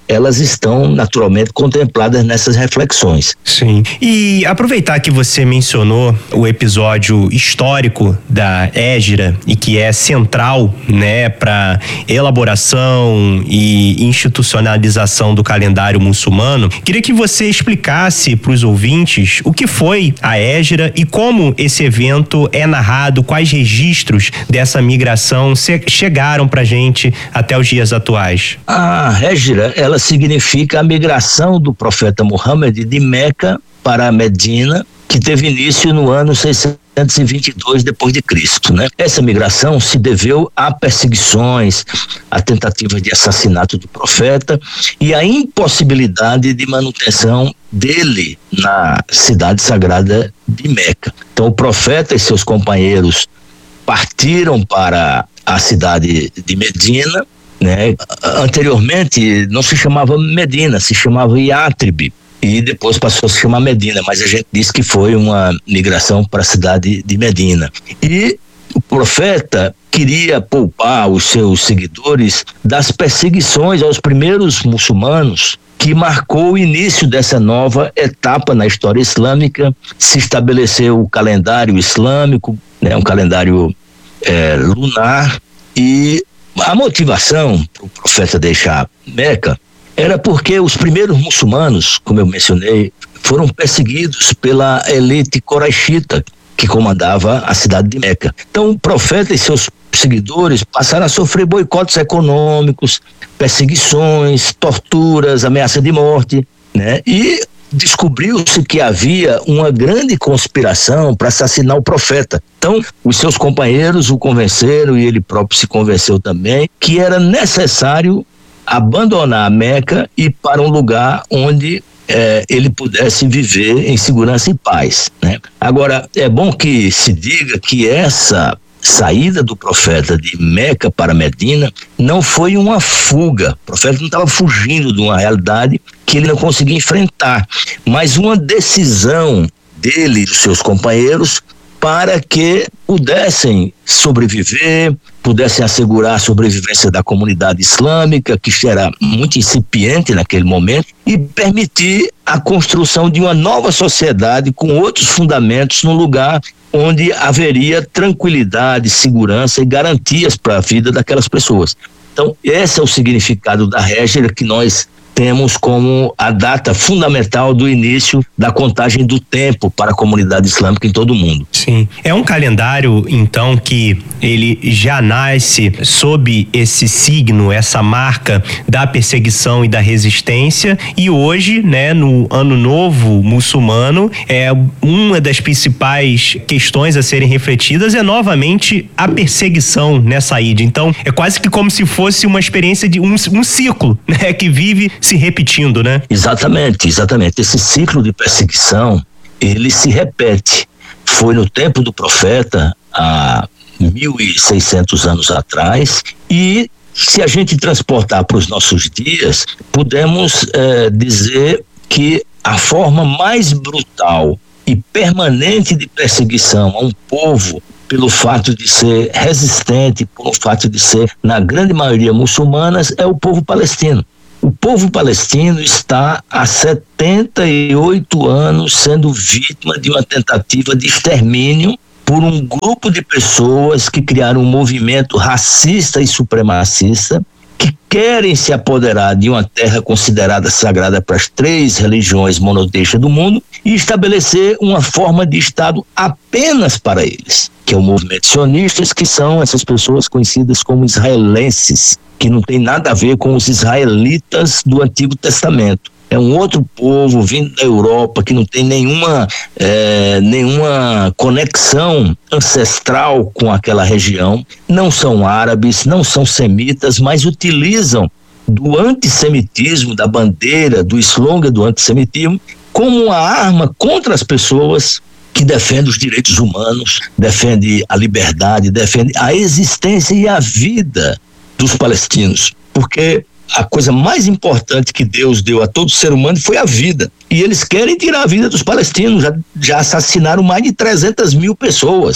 elas estão naturalmente contempladas nessas reflexões. Sim. E aproveitar que você mencionou o episódio histórico da Hégira e que é central, né, para elaboração e institucionalização do calendário muçulmano, queria que você explicasse para os ouvintes o que foi a Hégira e como esse evento é narrado, quais registros dessa migração chegaram para a gente até os dias atuais. A Hégira, ela significa a migração do profeta Muhammad de Meca para Medina, que teve início no ano seiscentos e vinte e dois depois de Cristo, né? Essa migração se deveu a perseguições, a tentativa de assassinato do profeta e a impossibilidade de manutenção dele na cidade sagrada de Meca. Então o profeta e seus companheiros partiram para a cidade de Medina, né? Anteriormente não se chamava Medina, se chamava Yátrib e depois passou a se chamar Medina, mas a gente diz que foi uma migração para a cidade de Medina. E o profeta queria poupar os seus seguidores das perseguições aos primeiros muçulmanos, que marcou o início dessa nova etapa na história islâmica. Se estabeleceu o calendário islâmico, né, um calendário é, lunar, e a motivação para o profeta deixar Meca era porque os primeiros muçulmanos, como eu mencionei, foram perseguidos pela elite coraixita que comandava a cidade de Meca. Então o profeta e seus seguidores passaram a sofrer boicotes econômicos, perseguições, torturas, ameaça de morte, né? E descobriu-se que havia uma grande conspiração para assassinar o profeta. Então, os seus companheiros o convenceram, e ele próprio se convenceu também, que era necessário abandonar a Meca e ir para um lugar onde eh, ele pudesse viver em segurança e paz, né? Agora, é bom que se diga que essa saída do profeta de Meca para Medina não foi uma fuga. O profeta não estava fugindo de uma realidade que ele não conseguia enfrentar, mas uma decisão dele e dos seus companheiros para que pudessem sobreviver, pudessem assegurar a sobrevivência da comunidade islâmica, que era muito incipiente naquele momento, e permitir a construção de uma nova sociedade com outros fundamentos num lugar onde haveria tranquilidade, segurança e garantias para a vida daquelas pessoas. Então, esse é o significado da Hégira que nós temos como a data fundamental do início da contagem do tempo para a comunidade islâmica em todo o mundo. Sim. É um calendário, então, que ele já nasce sob esse signo, essa marca da perseguição e da resistência, e hoje, né, no Ano Novo muçulmano, é uma das principais questões a serem refletidas é novamente a perseguição nessa ida. Então, é quase que como se fosse uma experiência de um, um ciclo, né, que vive se repetindo, né? Exatamente, exatamente. Esse ciclo de perseguição, ele se repete. Foi no tempo do profeta, há mil e seiscentos anos atrás, e se a gente transportar para os nossos dias, podemos eh, dizer que a forma mais brutal e permanente de perseguição a um povo, pelo fato de ser resistente, pelo fato de ser, na grande maioria, muçulmanas, é o povo palestino. O povo palestino está há setenta e oito anos sendo vítima de uma tentativa de extermínio por um grupo de pessoas que criaram um movimento racista e supremacista que querem se apoderar de uma terra considerada sagrada para as três religiões monoteístas do mundo e estabelecer uma forma de Estado apenas para eles, que é o movimento sionistas, que são essas pessoas conhecidas como israelenses, que não tem nada a ver com os israelitas do Antigo Testamento. É um outro povo vindo da Europa que não tem nenhuma, é, nenhuma conexão ancestral com aquela região. Não são árabes, não são semitas, mas utilizam do antissemitismo, da bandeira, do slogan do antissemitismo, como uma arma contra as pessoas que defendem os direitos humanos, defendem a liberdade, defendem a existência e a vida dos palestinos, porque a coisa mais importante que Deus deu a todo ser humano foi a vida, e eles querem tirar a vida dos palestinos. Já, já assassinaram mais de trezentas mil pessoas,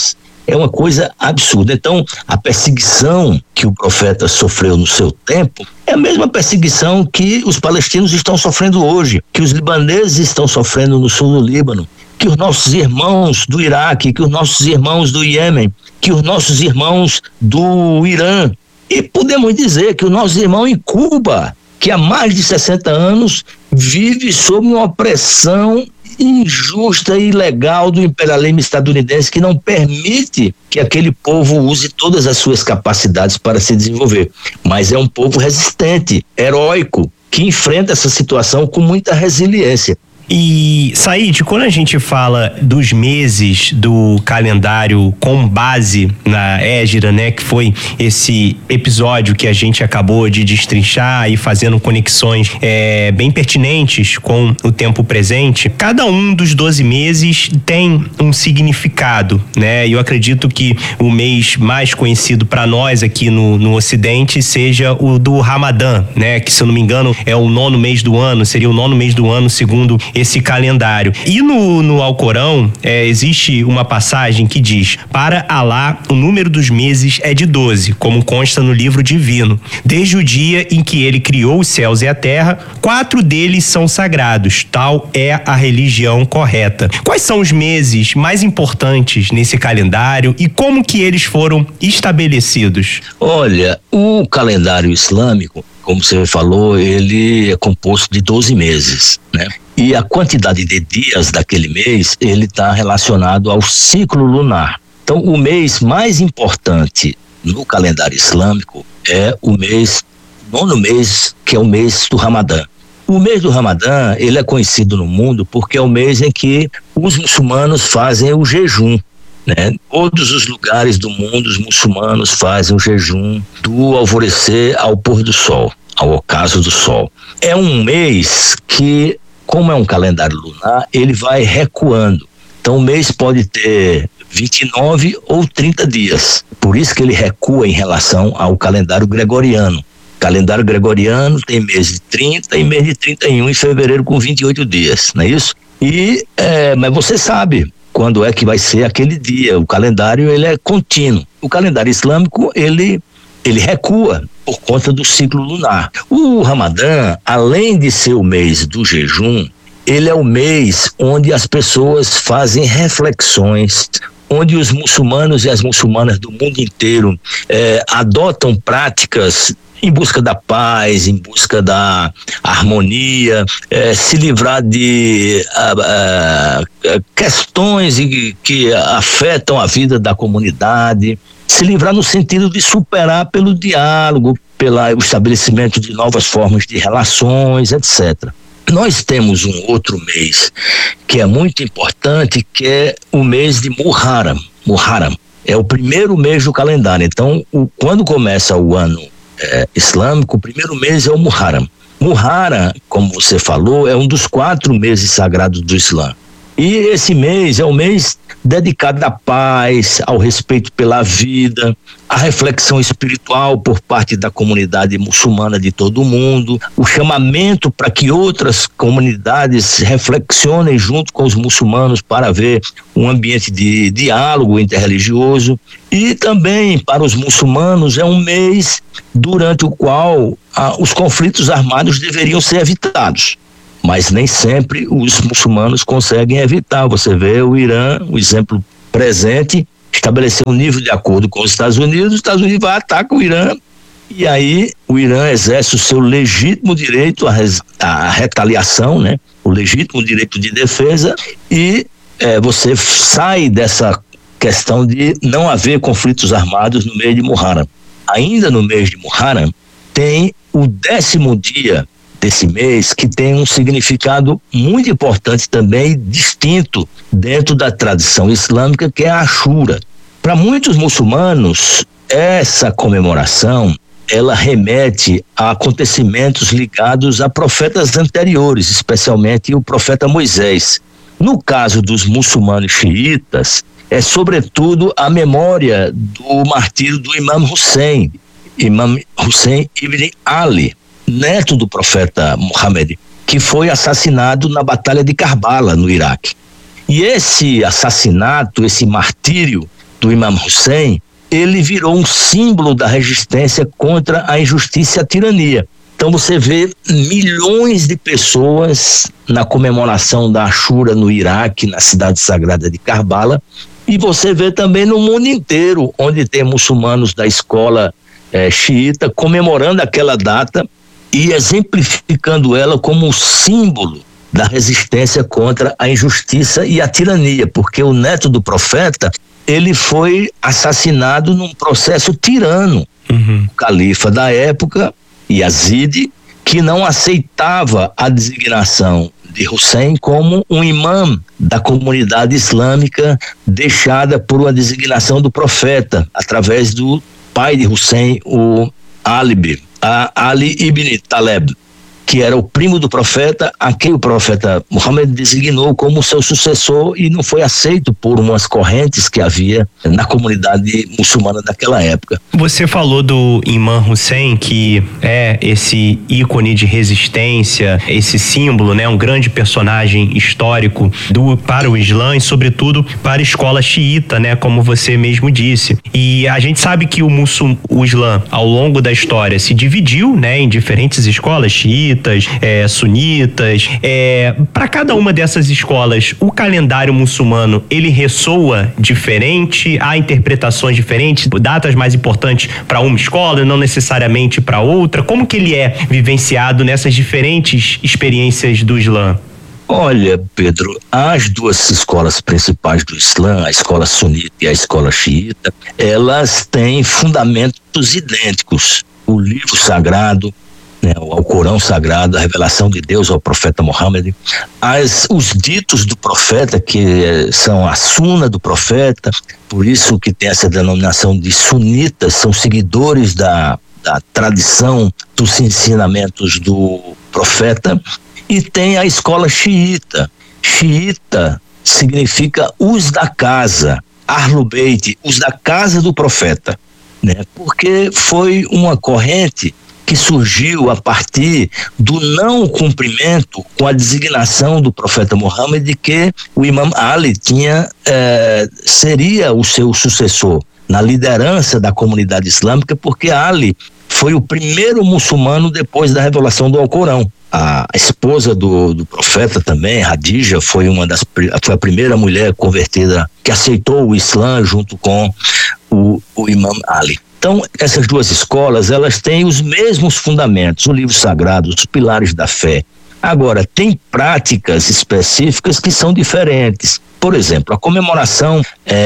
É uma coisa absurda. Então, a perseguição que o profeta sofreu no seu tempo é a mesma perseguição que os palestinos estão sofrendo hoje, que os libaneses estão sofrendo no sul do Líbano, que os nossos irmãos do Iraque, que os nossos irmãos do Iêmen, que os nossos irmãos do Irã. E podemos dizer que o nosso irmão em Cuba, que há mais de sessenta anos vive sob uma opressão injusta e ilegal do imperialismo estadunidense, que não permite que aquele povo use todas as suas capacidades para se desenvolver. Mas é um povo resistente, heróico, que enfrenta essa situação com muita resiliência. E, Said, quando a gente fala dos meses do calendário com base na Égira, né, que foi esse episódio que a gente acabou de destrinchar e fazendo conexões é, bem pertinentes com o tempo presente, cada um dos doze meses tem um significado, né? E eu acredito que o mês mais conhecido para nós aqui no, no Ocidente seja o do Ramadã, né? Que, se eu não me engano, é o nono mês do ano, seria o nono mês do ano, segundo esse calendário. E no, no Alcorão, é, existe uma passagem que diz: para Alá, o número dos meses é de doze, como consta no livro divino. Desde o dia em que ele criou os céus e a terra, quatro deles são sagrados. Tal é a religião correta. Quais são os meses mais importantes nesse calendário e como que eles foram estabelecidos? Olha, o calendário islâmico, como você falou, ele é composto de doze meses, né? E a quantidade de dias daquele mês, ele está relacionado ao ciclo lunar. Então, o mês mais importante no calendário islâmico é o mês, o nono mês, que é o mês do Ramadã. O mês do Ramadã, ele é conhecido no mundo porque é o mês em que os muçulmanos fazem o jejum, né? Todos os lugares do mundo, os muçulmanos fazem o jejum do alvorecer ao pôr do sol, ao ocaso do sol. É um mês que, como é um calendário lunar, ele vai recuando. Então o mês pode ter vinte e nove ou trinta dias. Por isso que ele recua em relação ao calendário gregoriano. O calendário gregoriano tem mês de trinta e mês de trinta e um, em fevereiro com vinte e oito dias, não é isso? E, é, mas você sabe quando é que vai ser aquele dia. O calendário, ele é contínuo. O calendário islâmico, ele, ele recua por conta do ciclo lunar. O Ramadã, além de ser o mês do jejum, ele é o mês onde as pessoas fazem reflexões, onde os muçulmanos e as muçulmanas do mundo inteiro eh, adotam práticas em busca da paz, em busca da harmonia, eh, se livrar de ah, ah, questões que, que afetam a vida da comunidade, se livrar no sentido de superar pelo diálogo, pelo estabelecimento de novas formas de relações, etcétera. Nós temos um outro mês que é muito importante, que é o mês de Muharram. Muharram é o primeiro mês do calendário. Então, o, quando começa o ano é, islâmico, o primeiro mês é o Muharram. Muharram, como você falou, é um dos quatro meses sagrados do Islã. E esse mês é o mês dedicado à paz, ao respeito pela vida, à reflexão espiritual por parte da comunidade muçulmana de todo o mundo, o chamamento para que outras comunidades reflexionem junto com os muçulmanos para haver um ambiente de diálogo interreligioso. E também para os muçulmanos é um mês durante o qual ah, os conflitos armados deveriam ser evitados. Mas nem sempre os muçulmanos conseguem evitar. Você vê o Irã, o exemplo presente, estabeleceu um nível de acordo com os Estados Unidos, os Estados Unidos vai atacar o Irã, e aí o Irã exerce o seu legítimo direito à, res, à retaliação, né? O legítimo direito de defesa, e é, você sai dessa questão de não haver conflitos armados no mês de Muharram. Ainda no mês de Muharram, tem o décimo dia desse mês, que tem um significado muito importante também, distinto dentro da tradição islâmica, que é a Ashura. Para muitos muçulmanos, essa comemoração, ela remete a acontecimentos ligados a profetas anteriores, especialmente o profeta Moisés. No caso dos muçulmanos xiitas, é sobretudo a memória do martírio do Imam Hussein, Imam Hussein ibn Ali, neto do profeta Muhammad, que foi assassinado na Batalha de Karbala, no Iraque. E esse assassinato, esse martírio, do Imam Hussein, ele virou um símbolo da resistência contra a injustiça e a tirania. Então você vê milhões de pessoas na comemoração da Ashura no Iraque, na cidade sagrada de Karbala, e você vê também no mundo inteiro, onde tem muçulmanos da escola é, xiita comemorando aquela data e exemplificando ela como um símbolo da resistência contra a injustiça e a tirania, porque o neto do profeta, ele foi assassinado num processo tirano. Uhum. O califa da época, Yazid, que não aceitava a designação de Hussein como um imã da comunidade islâmica deixada por uma designação do profeta, através do pai de Hussein, o Ali, a Ali ibn Taleb, que era o primo do profeta, a quem o profeta Muhammad designou como seu sucessor e não foi aceito por umas correntes que havia na comunidade muçulmana daquela época. Você falou do Imam Hussein, que é esse ícone de resistência, esse símbolo, né, um grande personagem histórico do, para o Islã e sobretudo para a escola xiita, né, como você mesmo disse. E a gente sabe que o, muçul, o Islã, ao longo da história, se dividiu, né, em diferentes escolas xiitas, É, sunitas. É, para cada uma dessas escolas, o calendário muçulmano, ele ressoa diferente, há interpretações diferentes, datas mais importantes para uma escola, não necessariamente para outra. Como que ele é vivenciado nessas diferentes experiências do Islã? Olha, Pedro, as duas escolas principais do Islã, a escola sunita e a escola xiita, elas têm fundamentos idênticos. O livro sagrado, né, ao Corão Sagrado, a revelação de Deus ao profeta Muhammad, as, os ditos do profeta, que eh, são a suna do profeta, por isso que tem essa denominação de sunitas, são seguidores da, da tradição dos ensinamentos do profeta, e tem a escola xiita. Xiita significa os da casa, Ahlul Beit, os da casa do profeta, né, porque foi uma corrente que surgiu a partir do não cumprimento com a designação do profeta Muhammad de que o Imam Ali tinha, eh, seria o seu sucessor na liderança da comunidade islâmica, porque Ali foi o primeiro muçulmano depois da revelação do Alcorão. A esposa do, do profeta também, Hadija, foi uma das foi a primeira mulher convertida que aceitou o Islã junto com o, o Imam Ali. Então, essas duas escolas, elas têm os mesmos fundamentos, o livro sagrado, os pilares da fé. Agora, tem práticas específicas que são diferentes. Por exemplo, a comemoração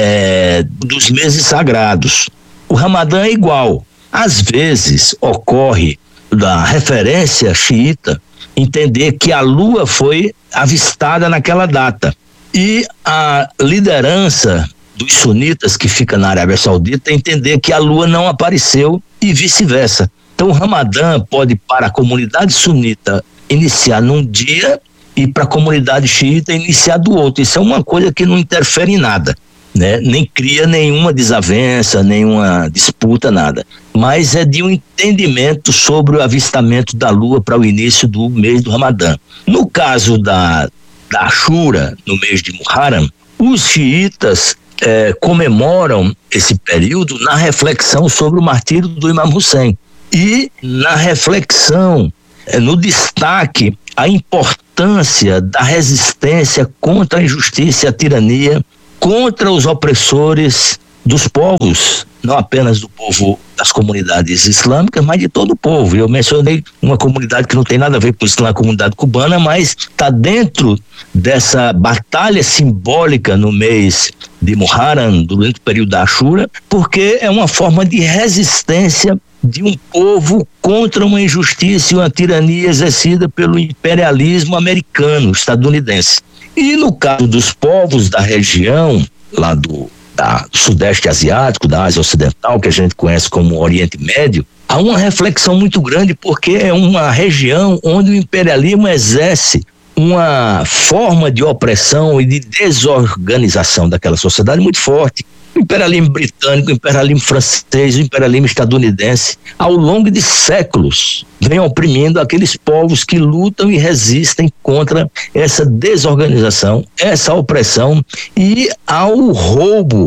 é, dos meses sagrados. O Ramadã é igual. Às vezes, ocorre da referência xiita entender que a lua foi avistada naquela data. E a liderança dos sunitas, que fica na Arábia Saudita, entender que a lua não apareceu e vice-versa. Então o Ramadã pode, para a comunidade sunita, iniciar num dia e para a comunidade xiita iniciar do outro. Isso é uma coisa que não interfere em nada, né? Nem cria nenhuma desavença, nenhuma disputa, nada. Mas é de um entendimento sobre o avistamento da lua para o início do mês do Ramadã. No caso da, da Ashura, no mês de Muharram, os xiitas É, comemoram esse período na reflexão sobre o martírio do Imam Hussein e na reflexão, é, no destaque, a importância da resistência contra a injustiça e a tirania, contra os opressores dos povos, não apenas do povo das comunidades islâmicas, mas de todo o povo. Eu mencionei uma comunidade que não tem nada a ver com isso, a comunidade cubana, mas está dentro dessa batalha simbólica no mês de Muharram, durante o período da Ashura, porque é uma forma de resistência de um povo contra uma injustiça e uma tirania exercida pelo imperialismo americano, estadunidense. E no caso dos povos da região, lá do Da, do Sudeste Asiático, da Ásia Ocidental, que a gente conhece como Oriente Médio, há uma reflexão muito grande, porque é uma região onde o imperialismo exerce uma forma de opressão e de desorganização daquela sociedade muito forte. O imperialismo britânico, o imperialismo francês, o imperialismo estadunidense, ao longo de séculos, vem oprimindo aqueles povos que lutam e resistem contra essa desorganização, essa opressão e ao roubo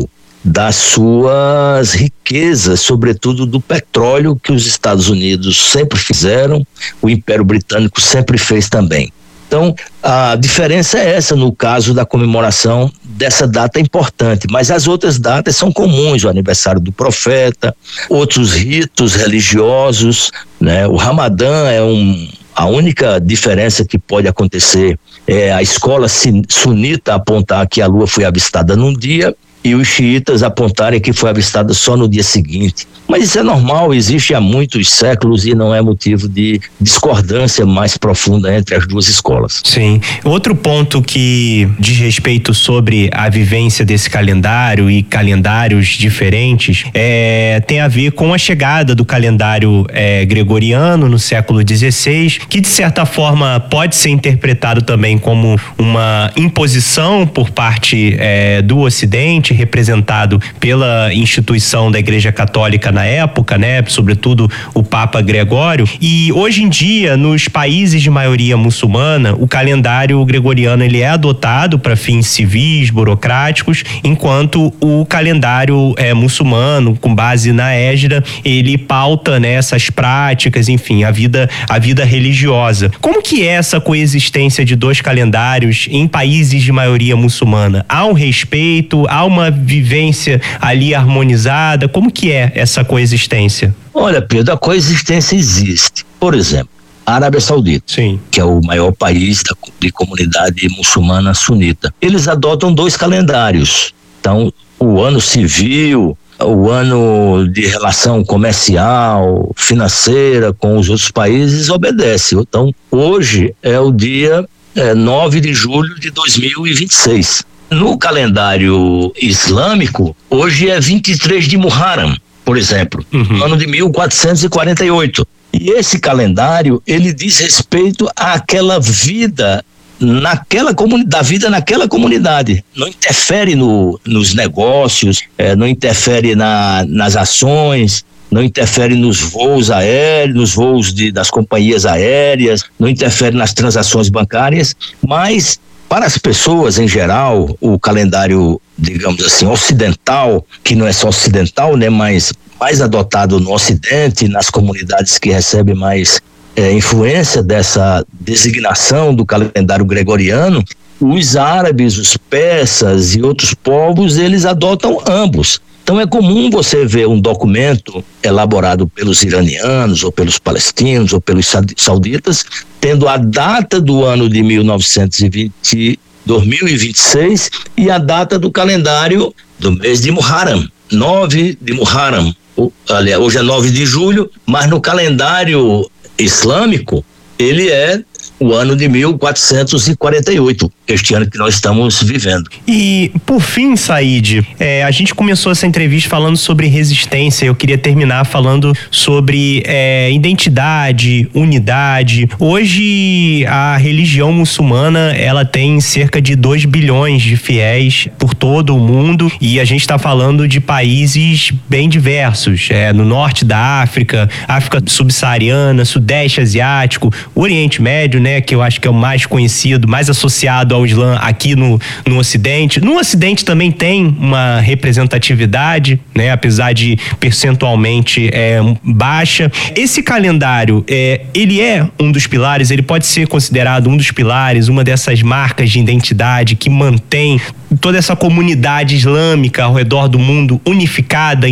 das suas riquezas, sobretudo do petróleo que os Estados Unidos sempre fizeram, o Império Britânico sempre fez também. Então, a diferença é essa no caso da comemoração dessa data importante, mas as outras datas são comuns, o aniversário do profeta, outros ritos religiosos, né? O Ramadã é um, a única diferença que pode acontecer é a escola sunita apontar que a lua foi avistada num dia e os xiitas apontarem que foi avistada só no dia seguinte. Mas isso é normal, existe há muitos séculos e não é motivo de discordância mais profunda entre as duas escolas. Sim. Outro ponto que diz respeito sobre a vivência desse calendário e calendários diferentes é, tem a ver com a chegada do calendário é, gregoriano no século dezesseis, que de certa forma pode ser interpretado também como uma imposição por parte é, do Ocidente, representado pela instituição da Igreja Católica na época, né? Sobretudo o Papa Gregório. E hoje em dia, nos países de maioria muçulmana, o calendário gregoriano ele é adotado para fins civis, burocráticos, enquanto o calendário é, muçulmano, com base na Égira, ele pauta, né, essas práticas, enfim, a vida, a vida religiosa. Como que é essa coexistência de dois calendários em países de maioria muçulmana? Há um respeito, há uma vivência ali harmonizada? Como que é essa coexistência? Olha, Pedro, a coexistência existe. Por exemplo, a Arábia Saudita, Sim. que é o maior país da, de comunidade muçulmana sunita. Eles adotam dois calendários. Então, o ano civil, o ano de relação comercial, financeira com os outros países obedece. Então, hoje é o dia é, nove de julho de dois mil e vinte e seis. No calendário islâmico, hoje é vinte e três de Muharram, por exemplo, uhum. ano de mil quatrocentos e quarenta e oito. E esse calendário, ele diz respeito àquela vida naquela comunidade, da vida naquela comunidade. Não interfere no, nos negócios, é, não interfere na, nas ações, não interfere nos voos aéreos, nos voos de, das companhias aéreas, não interfere nas transações bancárias, mas para as pessoas em geral, o calendário, digamos assim, ocidental, que não é só ocidental, né, mas mais adotado no Ocidente, nas comunidades que recebem mais é, influência dessa designação do calendário gregoriano, os árabes, os persas e outros povos, eles adotam ambos. Então é comum você ver um documento elaborado pelos iranianos, ou pelos palestinos, ou pelos sauditas, tendo a data do ano de mil novecentos e vinte, dois mil e vinte e seis e a data do calendário do mês de Muharram, nove de Muharram. Aliás, hoje é nove de julho, mas no calendário islâmico ele é o ano de mil quatrocentos e quarenta e oito, este ano que nós estamos vivendo. E, por fim, Said, é, a gente começou essa entrevista falando sobre resistência. Eu queria terminar falando sobre é, identidade, unidade. Hoje, a religião muçulmana, ela tem cerca de dois bilhões de fiéis por todo o mundo, e a gente está falando de países bem diversos, é, no norte da África, África subsaariana, Sudeste Asiático, Oriente Médio, né, que eu acho que é o mais conhecido, mais associado ao Islã aqui no, no Ocidente. No Ocidente também tem uma representatividade, né, apesar de percentualmente é, baixa. Esse calendário, é, ele é um dos pilares, ele pode ser considerado um dos pilares, uma dessas marcas de identidade que mantém toda essa comunidade islâmica ao redor do mundo unificada